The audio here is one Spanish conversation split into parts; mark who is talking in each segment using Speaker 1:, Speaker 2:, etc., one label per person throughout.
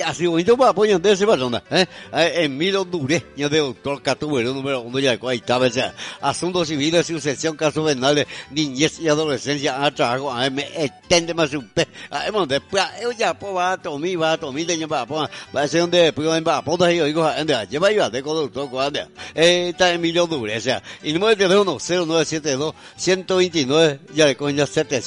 Speaker 1: así bonito para apoyar de ese persona, Emilio Duré, ya de doctor Catubero, número 1, ya de Cuaitaba, asuntos civiles, sucesión, casos penales, niñez y adolescencia, a trabajo, me extende más un pe, después, ya, pues, va a tomar, de va a ser donde, después, va a poder, yo digo, lleva yo, de doctor, cuando, está Emilio Duré, y el número de teléfono, 0972-129, ya de coña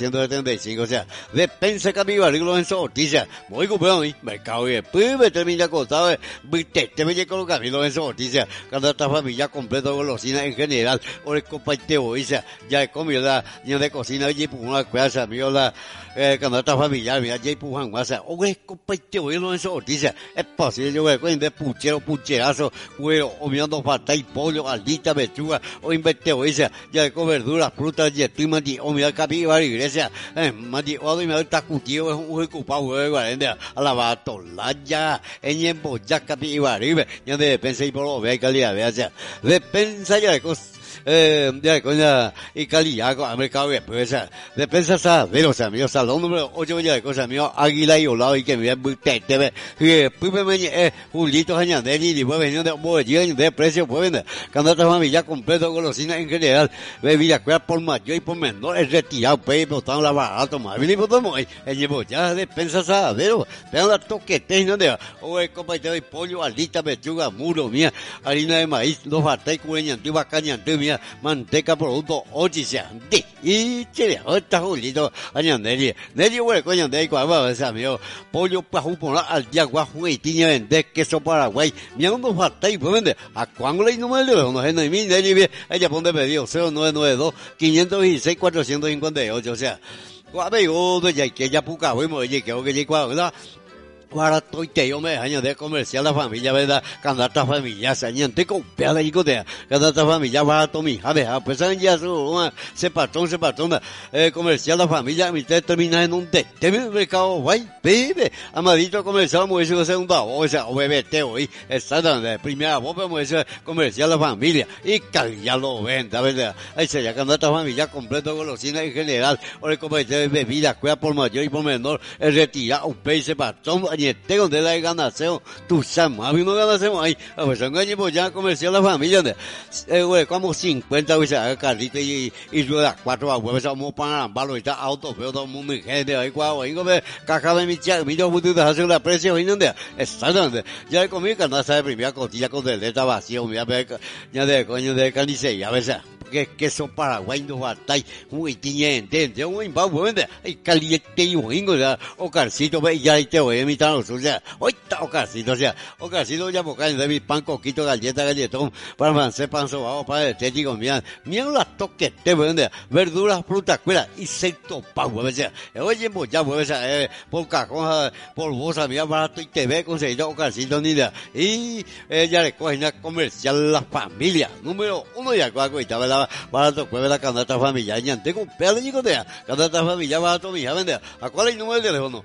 Speaker 1: 775, despensa Capibarilo en su orticia, muy comprado, mercado, y después me termina contado, te me con los caminos en su orticia, cuando esta familia completa golosina en general, o el compañero, ya he comido la, ya de cocina, y por una cosa, mío la, cuando esta familia, mira, ya por una cosa, o el compañero, en su orticia, es posible, yo voy a de pucherazo, güero, o mirando falta y pollo, aldita, pechuga, o inventeo, ya de con verduras, frutas, y estoy mandi, o mira, capibar, iglesia, mandi, o me está cutido, es un ocupado, güey, a la batolaya, en emboya, capibar, ya de despensa y por lo ve calidad, vea, despensa ya de cosas. Ya coña y calidad con mercado despensa Sadero, mío, salón número 8 ya de cosas mío, Águila y Olado y que me ve te que pues me Julito Añandeli y después venía de bollería de precio pues vende cuando esta familia completo golosina en general bebida cuál por mayor y por menor es retirado pues botaron la barato más bien por todo el llevo ya despensa Sadero pero la toquete no de o el compañero de pollo alita pechuga muro mía harina de maíz dos batai cueña antigua caña mía manteca producto ochicia y chile esta Julito Añandeli Nelly güey coña de cuál va esa mío pollo pajú por al día guajo y tiña vender queso Paraguay mira unos batai pues vende a cuándo le no me le no es ni mi Nelly ella pone pedido 0992 526 458 o sea guapo ya que ya puca güey oye que ¿verdad? Para estoy te yo me año de comercial la familia, ¿verdad? Cuando esta familia se añante con peada y cotea. Cuando esta familia va a tomar, a ver, pues ya se patrón, comercial la familia, mi te termina en un te mercado, guay, bebe. Amadito comercial, vamos a decir segunda voz, o bebete hoy, está dando primera voz, vamos a decir comercial la familia. Y ya lo venda, ¿verdad? Ahí se ya cuando esta familia completo golosina en general, o el comercial de bebida, cuida por mayor y por menor, el retirado, un pez, patrón, te donde la ganación, tú sabes, a mí no ganasemos ahí, a pues son pues ya comercial la familia, güey, como 50, güey, carrito y ruedas 4 a huevos, vamos para ambalo, y está auto, pero todo el mundo en gente, ahí, guau, ahí, como caja de mi chat, mi yo, tú te haces la precio, y donde, está donde, ya comí canasta de primera costilla con deleta vacío, mira, ya de coño de carnicería, a veces. Que son Paraguay no batai muy tiñente de un imbabu y caliente y wingo o carcito ve ya te voy a imitar los ya hoy está o carcito ya boca de mi pan coquito galletón para francés pan sobao para el tético mira las toques te vende verduras frutas cuela y se topa sea oye pues ya por cajón por bolsa mira barato y te ve conseguido o carcito ni de y ella le coge una comercial la familia número 1 ya cuaco y estaba barato jueves la canasta familiar ñante con pedo y cotea canasta familiar barato mi hija vende a cuál es el número de teléfono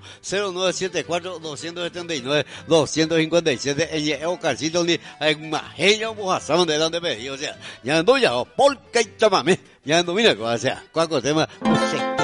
Speaker 1: 0974-279-257 en el calcito ni en majeño mojazón de donde me dijo o sea ya ando ya porque chamame ya ando mira o sea cuál tema no sé